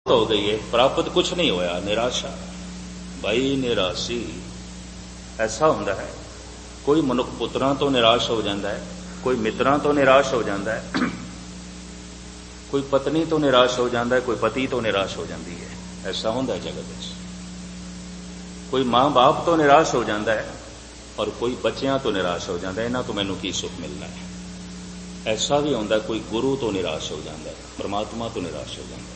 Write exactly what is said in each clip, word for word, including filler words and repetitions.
हो गई है, प्राप्त कुछ नहीं होया, निराशा। भाई निराशी ऐसा होंदा है, कोई मनुख पुत्रां तो निराश हो जाता है, कोई मित्रां तो निराश हो जाता है, कोई पत्नी तो निराश हो जाता है, कोई पति तो निराश हो जाती है। ऐसा होंदा है जगत में। कोई मां बाप तो निराश हो जाता है और कोई बच्चियां तो निराश हो जाता है, इन्हां तो मैनू की सुख मिलना है। ऐसा भी होंदा है, कोई गुरु तो निराश हो जाता है, परमात्मा तो निराश हो जाता है,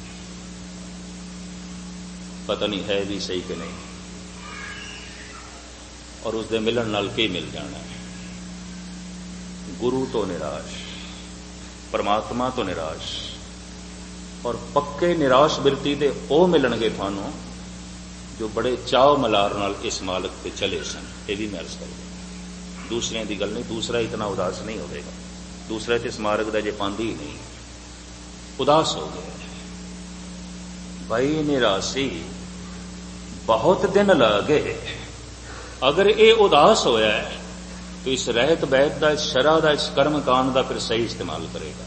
पता नहीं है भी सही कि नहीं, और उसके मिलन नाल की मिल जाना है। गुरु तो निराश, परमात्मा तो निराश, और पक्के निराश बिरती दे ओ मिलणगे थानू जो बड़े चाव मलार नाल इस मालक पे चले सन। ये भी मैं अर्ज करूंगा, दूसरे की गल नहीं, दूसरा इतना उदास नहीं होगा, दूसरा तो इस मार्ग का जे पांदी ही नहीं, उदास हो गया। भाई निराशी बहुत दिन लगे, अगर ये उदास होया है तो इस रहत बैत का, इस शरा का, इस कर्म कांड का फिर सही इस्तेमाल करेगा,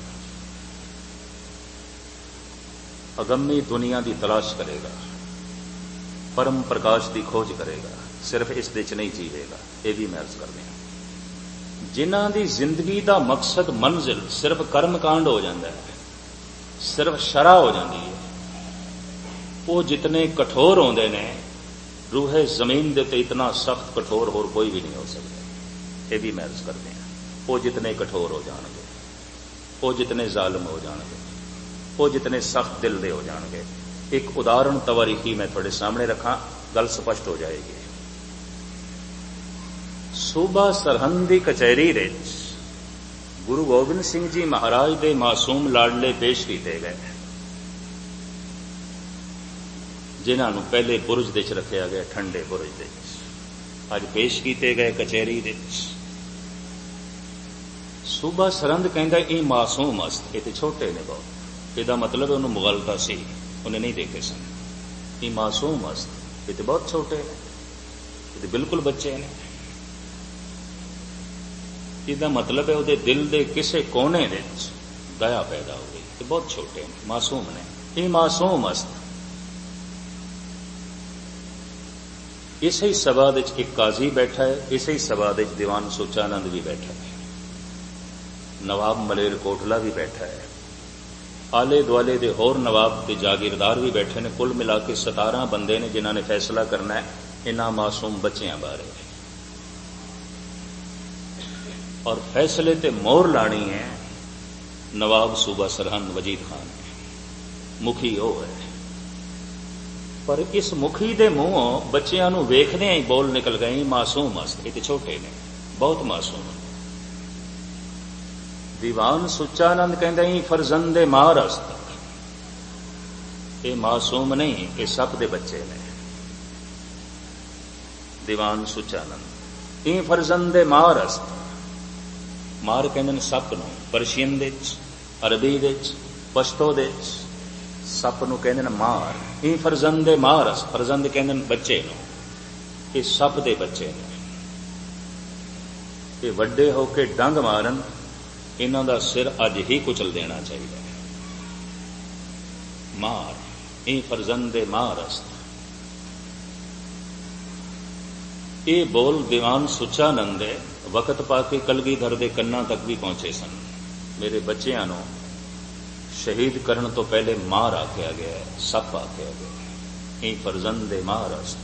अगम्य दुनिया की तलाश करेगा, परम प्रकाश की खोज करेगा, सिर्फ इस दे च नहीं जीवेगा। ये भी मैं अर्ज कर दिया, जिन्हां दी जिंदगी का मकसद मंजिल सिर्फ कर्म कांड हो जाता है, सिर्फ शरा हो जाती है, वो जितने कठोर होंदे ने, रूहे जमीन दे ते इतना सख्त कठोर होर कोई भी नहीं हो सकता। ये भी मैं अर्ज करते हैं, वो जितने कठोर हो जाएंगे, वो जितने जालिम हो जाएंगे, वो जितने सख्त दिल दे हो जाएंगे। एक उदाहरण तवारीखी मैं थोड़े सामने रखा, गल स्पष्ट हो जाएगी। सूबा सरहंद दी कचहरी विच गुरु गोबिंद सिंह जी महाराज दे मासूम लाडले पेश किए गए, जिन्होंने पहले बुरज दे रखा गया, ठंडे बुरज दे अज पेश किए गए कचहरी दे। सूबा सरहंद कहता ये मासूम मस्त, ये तो छोटे ने बहुत, यदा मतलब उन्होंने मुगलता सी, उन्हें नहीं देखे सन। ये मासूम मस्त, ये तो बहुत छोटे ने, ये तो बिल्कुल बच्चे ने। इसका मतलब है उहदे दिल दे किसे कोने विच दया पैदा हो गई, ये बहुत छोटे ने, मासूम ने। ये मासूम मस्त। इसे ही सभा विच एक काजी बैठा है, इसे ही सभा विच दीवान सुचानंद भी बैठा है, नवाब मलेर कोटला भी बैठा है, आले दुआले दे होर नवाब ते जागीरदार भी बैठे ने। कुल मिला के सतारह बंदे ने जिन्होंने फैसला करना है इन्हां मासूम बच्चियां बारे, और फैसले ते मोहर लानी है नवाब सूबा सरहंद वजीद खान, मुखी वो है। पर इस मुखी दे मुंहों बच्चियां नूं वेखदे ही बोल निकल गए, मासूम मस्त, ये तो छोटे ने, बहुत मासूम। दीवान सुचानंद कहंदा ही फरजंदे मारस्त, ये मासूम नहीं, ये सप दे बच्चे ने। दीवान सुचानंद ये फरजंदे मारस्त, मार कहंदे सप नूं, परशियन दे विच, अरबी दे विच, पश्तो दे विच सप नूं कहंदे ने मार। ये फरजंदे मारस्त, फरजंद कहंदे बच्चे नूं, ये सप दे बच्चे ने। ये वड्डे होके डंग मारन, इन्हां दा सिर अज ही कुचल देना चाहिए। मार ये फरजंदे मारस्त, ये बोल दीवान सुचानंद दे वक्त पाके कलगीधर दे कन्ना तक भी पहुंचे सन। मेरे बच्चियां नूं शहीद करने तो पहले मार आख्या गया है, सप आख्या गया, ये फरजंदे मारस्त।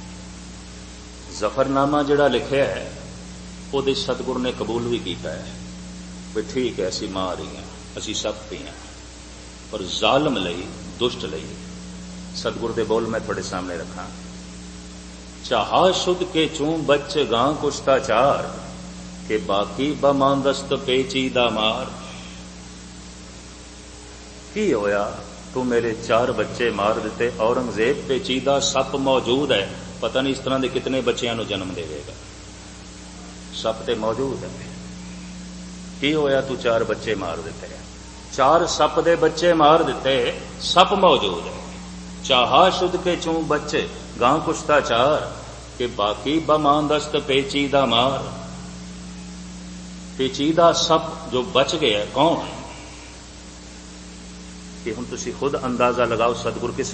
जफरनामा जिहड़ा लिखिया है उहदे सतगुर ने कबूल भी किया है भी ठीक है, असी मार ही हैं, असी सप ही हैं, पर जालम लई, दुष्ट लई सतगुर दे बोल मैं थोड़े सामने रखा। चाहा शुद्ध के चूं बच गां कुश्ता चार, के बाकी बमांदस्त पेचीदा मार। की होया तू मेरे चार बच्चे मार दिते, औरंगजेब पेचीदा सप मौजूद है, पता नहीं इस तरह के कितने बच्चियां नूं जन्म देवेगा, सप ते मौजूद है। की होया तू चार बच्चे मार दिते, चार सप दे बच्चे मार दिते, सप मौजूद है। चाहा शुद्ध के चूं बच्चे गां कुश्ता चार, के बाकी बमांदस्त पेचीदा मार। पेचीदा सप जो बच गया कौन? कि हुण तुसीं खुद अंदाजा लगाओ सतगुर किस